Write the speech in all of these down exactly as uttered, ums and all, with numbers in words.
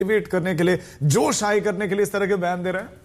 Motivate करने के लिए, जोश हाई करने के लिए इस तरह के बयान दे रहे हैं?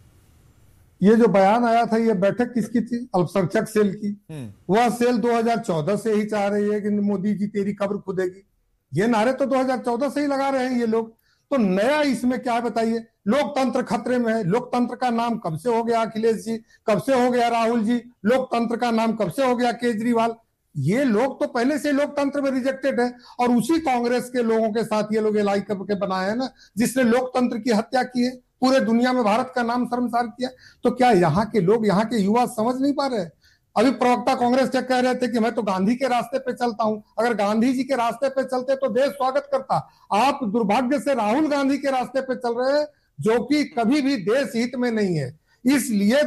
ये जो बयान आया था, ये बैठक किसकी थी? अल्पसंख्यक सेल की। वह सेल दो हज़ार चौदह से ही चाह रही है कि मोदी जी तेरी कब्र खुदेगी। ये नारे तो दो हज़ार चौदह से ही लगा रहे हैं ये लोग। तो नया इसमें क्या बताइए? लोकतंत्र खतरे में है। लोकतंत्र का नाम कब से हो गया अखिलेश जी, कब से हो गया राहुल जी, लोकतंत्र का नाम कब से हो गया केजरीवाल। ये लोग तो पहले से लोकतंत्र में रिजेक्टेड है, और उसी कांग्रेस के लोगों के साथ ये लोग एलाई करके बनाए हैं ना, जिसने लोकतंत्र की हत्या की है, पूरे दुनिया में भारत का नाम शर्मसार किया। तो क्या यहाँ के लोग, यहाँ के युवा समझ नहीं पा रहे? अभी प्रवक्ता कांग्रेस के कह रहे थे कि मैं तो गांधी के रास्ते पे चलता हूं। अगर गांधी जी के रास्ते पे चलते तो देश स्वागत करता। आप दुर्भाग्य से राहुल गांधी के रास्ते पे चल रहे हैं, जो कि कभी भी देश हित में नहीं है। इसलिए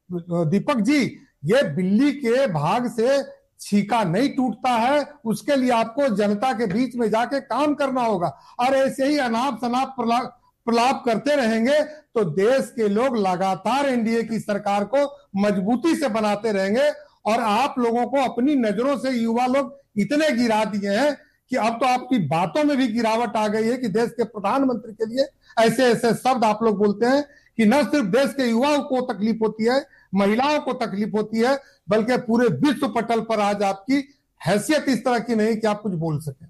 दीपक जी, ये बिल्ली के भाग से छीका नहीं टूटता है, उसके लिए आपको जनता के बीच में जाके काम करना होगा। और ऐसे ही अनाप शनाप प्रलाप करते रहेंगे तो देश के लोग लगातार एनडीए की सरकार को मजबूती से बनाते रहेंगे। और आप लोगों को अपनी नजरों से युवा लोग इतने गिरा दिए हैं कि अब तो आपकी बातों में भी गिरावट आ गई है कि देश के प्रधानमंत्री के लिए ऐसे ऐसे शब्द आप लोग बोलते हैं कि न सिर्फ देश के युवाओं को तकलीफ होती है, महिलाओं को तकलीफ होती है, बल्कि पूरे विश्व पटल पर आज आपकी हैसियत इस तरह की नहीं कि आप कुछ बोल सकें।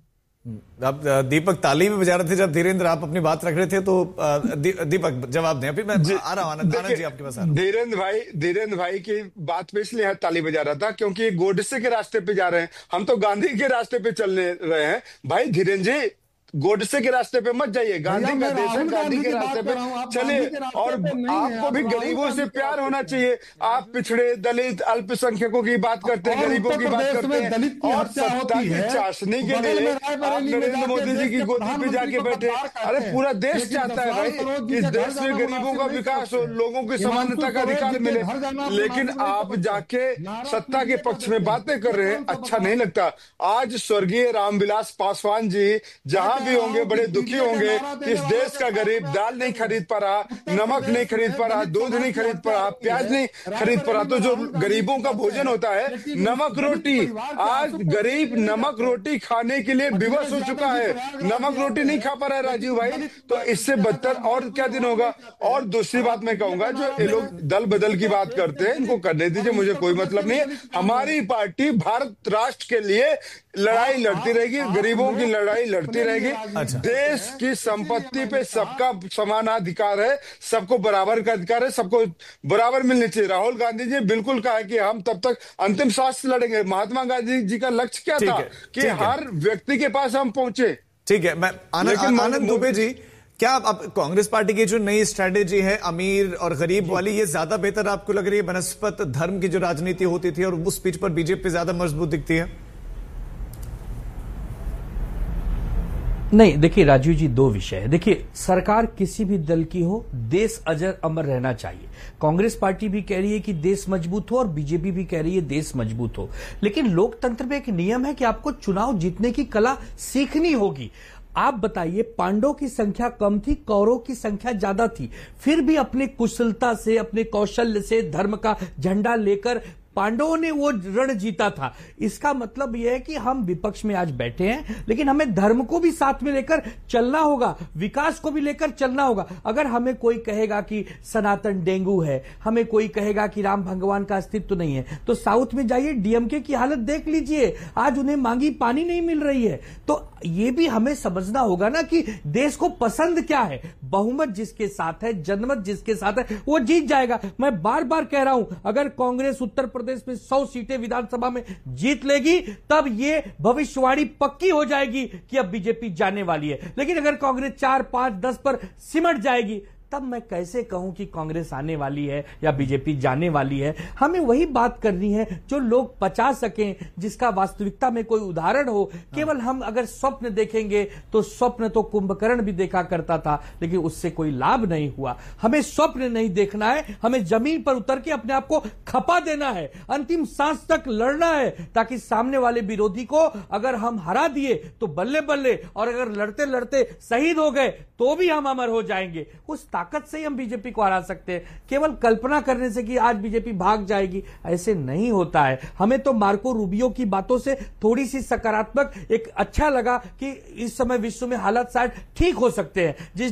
आप दीपक ताली में बजा रहे थे जब धीरेन्द्र आप अपनी बात रख रहे थे, तो दी, दीपक जवाब दें। अभी मैं आ रहा हूं, आनंद जी आपके पास आ रहा हूं। धीरेन्द्र भाई धीरेन्द्र भाई की बात पे इसलिए ताली बजा रहा था क्योंकि गोडसे के रास्ते पे जा रहे हैं, हम तो गांधी के रास्ते पे चलने रहे हैं। भाई धीरेन्द्र जी, गोडसे के रास्ते पे मत जाइए, गांधी का देश है, गांधी के रास्ते पे चलिए। और आपको भी गरीबों से प्यार होना चाहिए। आप पिछड़े, दलित, अल्पसंख्यकों की बात करते हैं, गरीबों की बात करते हैं, और सत्ता की चाशनी के लिए आप नरेंद्र मोदी जी की गोदी पे जाके बैठे। अरे पूरा देश चाहता है भाई कि इस देश में गरीबों का विकास हो, लोगों को समानता का अधिकार मिले, लेकिन आप जाके सत्ता के पक्ष में बातें कर रहे हैं, अच्छा नहीं लगता। आज स्वर्गीय रामविलास पासवान जी जहां भी होंगे बड़े दुखी होंगे कि इस देश का गरीब दाल नहीं खरीद पा रहा, नमक नहीं खरीद पा रहा, दूध नहीं खरीद पा रहा, प्याज नहीं खरीद पा रहा। तो जो गरीबों का भोजन होता है नमक रोटी, आज गरीब नमक रोटी खाने के लिए विवश हो चुका है, नमक रोटी नहीं खा पा रहा है राजीव भाई। तो इससे बदतर और क्या दिन होगा। और दूसरी बात मैं कहूंगा, जो ये लोग दल बदल की बात करते हैं इनको करने दीजिए, मुझे कोई मतलब नहीं है। हमारी पार्टी भारत राष्ट्र के लिए लड़ाई लड़ती रहेगी, गरीबों की लड़ाई लड़ती रहेगी। अच्छा। देश की संपत्ति पे सबका समान अधिकार है, सबको बराबर का अधिकार है, सबको बराबर मिलनी चाहिए। राहुल गांधी जी बिल्कुल कहा है कि हम तब तक अंतिम सांस लड़ेंगे। महात्मा गांधी जी का लक्ष्य क्या था कि हर व्यक्ति के पास हम पहुंचे। ठीक है, मैं आनंद आनंद दुबे जी, क्या आप कांग्रेस पार्टी की जो नई स्ट्रेटेजी है अमीर और गरीब वाली, ये ज्यादा बेहतर आपको लग रही है बनस्पत धर्म की जो राजनीति होती थी और उस पिच पर बीजेपी ज्यादा मजबूत दिखती है? नहीं, देखिए राजीव जी, दो विषय है। देखिए, सरकार किसी भी दल की हो, देश अजर अमर रहना चाहिए। कांग्रेस पार्टी भी कह रही है कि देश मजबूत हो और बीजेपी भी कह रही है देश मजबूत हो। लेकिन लोकतंत्र में एक नियम है कि आपको चुनाव जीतने की कला सीखनी होगी। आप बताइए, पांडवों की संख्या कम थी, कौरवों की संख्या ज्यादा थी, फिर भी अपने कुशलता से, अपने कौशल्य से, धर्म का झंडा लेकर पांडवों ने वो रण जीता था। इसका मतलब यह है कि हम विपक्ष में आज बैठे हैं, लेकिन हमें धर्म को भी साथ में लेकर चलना होगा, विकास को भी लेकर चलना होगा। अगर हमें कोई कहेगा कि सनातन डेंगू है, हमें कोई कहेगा कि राम भगवान का अस्तित्व नहीं है, तो साउथ में जाइए, डीएमके की हालत देख लीजिए, आज उन्हें मांगी पानी नहीं मिल रही है। तो ये भी हमें समझना होगा ना कि देश को पसंद क्या है। बहुमत जिसके साथ है, जनमत जिसके साथ है, वो जीत जाएगा। मैं बार बार कह रहा हूं, अगर कांग्रेस उत्तर प्रदेश में सौ सीटें विधानसभा में जीत लेगी, तब ये भविष्यवाणी पक्की हो जाएगी कि अब बीजेपी जाने वाली है। लेकिन अगर कांग्रेस चार पांच दस पर सिमट जाएगी, तब मैं कैसे कहूं कि कांग्रेस आने वाली है या बीजेपी जाने वाली है। हमें वही बात करनी है जो लोग पचा सकें, जिसका वास्तविकता में कोई उदाहरण हो। केवल हम अगर स्वप्न देखेंगे तो स्वप्न तो कुंभकर्ण भी देखा करता था, लेकिन उससे कोई लाभ नहीं हुआ। हमें स्वप्न नहीं देखना है, हमें जमीन पर उतर के अपने आप को खपा देना है, अंतिम सांस तक लड़ना है, ताकि सामने वाले विरोधी को अगर हम हरा दिए तो बल्ले बल्ले, और अगर लड़ते लड़ते शहीद हो गए तो भी हम अमर हो जाएंगे। उस ताकत से ही हम बीजेपी को हरा सकते हैं। केवल कल्पना करने से कि आज बीजेपी भाग जाएगी, ऐसे नहीं होता है। हमें तो मार्को रूबियो की बातों से थोड़ी सी सकारात्मक एक अच्छा लगा कि इस समय विश्व में हालात शायद ठीक हो सकते हैं। जिस